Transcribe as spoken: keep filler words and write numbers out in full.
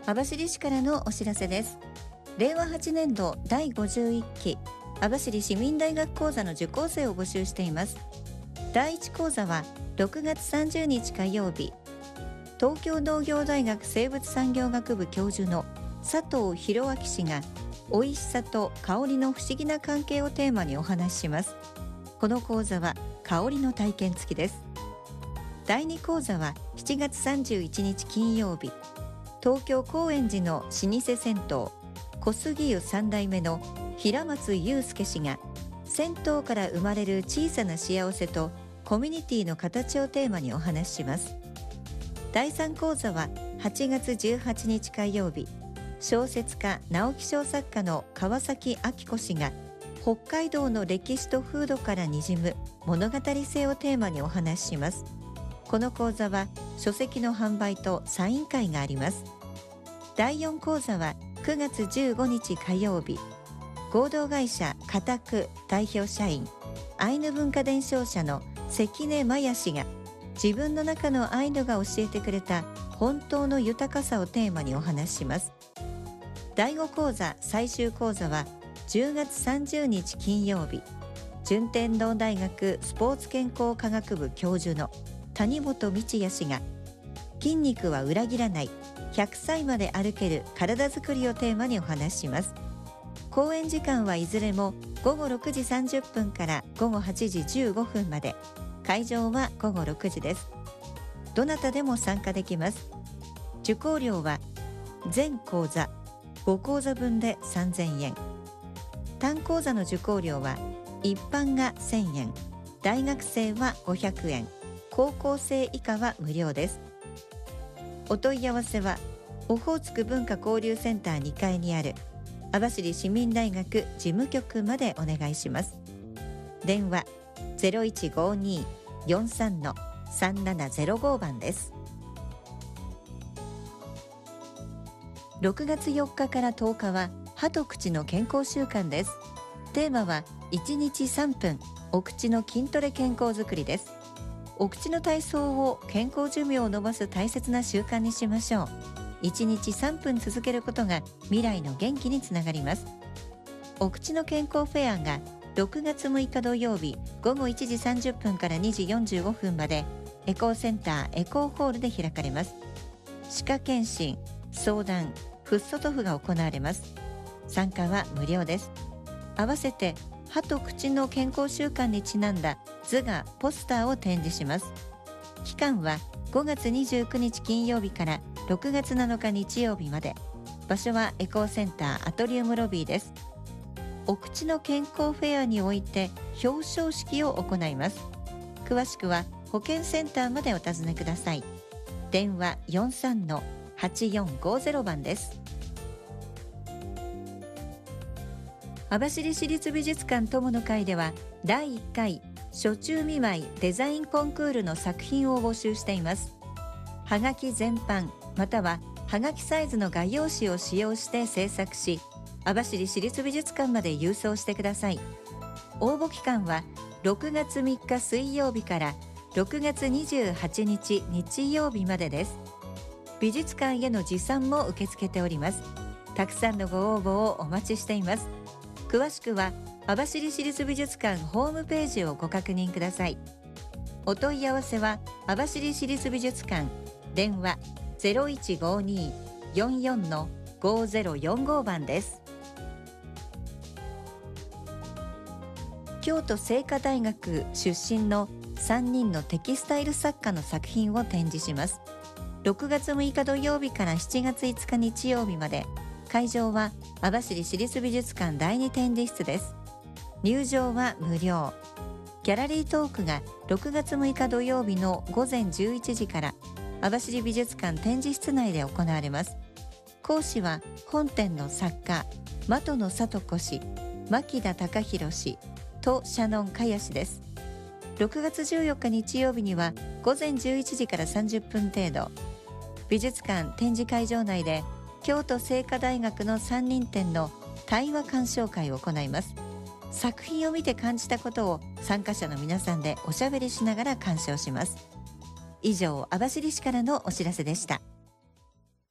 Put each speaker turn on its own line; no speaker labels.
網走市からのお知らせです。れいわはちねんどだいごじゅういっき網走市民大学講座の受講生を募集しています。だいいち講座はろくがつさんじゅうにち火曜日、東京農業大学生物産業学部教授の佐藤博明氏が美味しさと香りの不思議な関係をテーマにお話しします。この講座は香りの体験付きです。だいに講座はしちがつさんじゅういちにち金曜日、東京高円寺の老舗銭湯小杉湯さん代目の平松祐介氏が銭湯から生まれる小さな幸せとコミュニティの形をテーマにお話しします。だいさん講座ははちがつじゅうはちにち火曜日、小説家直木賞作家の川崎昭子氏が北海道の歴史と風土からにじむ物語性をテーマにお話しします。この講座は書籍の販売とサイン会があります。だいよん講座はくがつじゅうごにち火曜日、合同会社片区代表社員アイヌ文化伝承者の関根真也氏が自分の中のアイヌが教えてくれた本当の豊かさをテーマにお話しします。だいご講座最終講座はじゅうがつさんじゅうにち金曜日、順天堂大学スポーツ健康科学部教授の谷本道也氏が筋肉は裏切らないひゃくさいまで歩ける体づくりをテーマにお話しします。講演時間はいずれもごごろくじさんじゅっぷんからごごはちじじゅうごふんまで、会場はごごろくじです。どなたでも参加できます。受講料は全講座ご講座分でさんぜんえん、単講座の受講料は一般がせんえん、大学生はごひゃくえん、高校生以下は無料です。お問い合わせはオホーツク文化交流センターにかいにある網走市民大学事務局までお願いします。電話 ゼロいちごにーよんさんのさんななゼロご 番です。ろくがつよっかからとおかは歯と口の健康習慣です。テーマはいちにちさんぷんお口の筋トレ健康づくりです。お口の体操を健康寿命を延ばす大切な習慣にしましょう。いちにちさんぷん続けることが未来の元気につながります。お口の健康フェアがろくがつむいか土曜日ごごいちじさんじゅっぷんからにじよんじゅうごふんまでエコーセンターエコーホールで開かれます。歯科検診、相談、フッ素塗布が行われます。参加は無料です。合わせて歯と口の健康習慣にちなんだ図画ポスターを展示します。期間はごがつにじゅうくにち金曜日からろくがつなのか日曜日まで。場所はエコーセンターアトリウムロビーです。お口の健康フェアにおいて表彰式を行います。詳しくは保健センターまでお尋ねください。電話 よんさんのはちよんごゼロ 番です。網走市立美術館友の会ではだいいっかい暑中見舞いデザインコンクールの作品を募集しています。はがき全般またははがきサイズの画用紙を使用して制作し、網走市立美術館まで郵送してください。応募期間はろくがつみっか水曜日からろくがつにじゅうはちにち日曜日までです。美術館への持参も受け付けております。たくさんのご応募をお待ちしています。詳しくは網走市立美術館ホームページをご確認ください。お問い合わせは網走市立美術館電話 ゼロいちごにーよんよんのごゼロよんご 番です。京都精華大学出身のさんにんのテキスタイル作家の作品を展示します。ろくがつむいか土曜日からしちがついつか日曜日まで。会場は網走市立美術館だいに展示室です。入場は無料。ギャラリートークがろくがつむいか土曜日のごぜんじゅういちじから網走美術館展示室内で行われます。講師は本展の作家的野聡子氏、牧田貴弘氏とシャノンカヤ氏です。ろくがつじゅうよっか日曜日にはごぜんじゅういちじからさんじゅっぷん程度、美術館展示会場内で京都精華大学のさんにん展の対話鑑賞会を行います。作品を見て感じたことを参加者の皆さんでおしゃべりしながら鑑賞します。以上、網走市からのお知らせでした。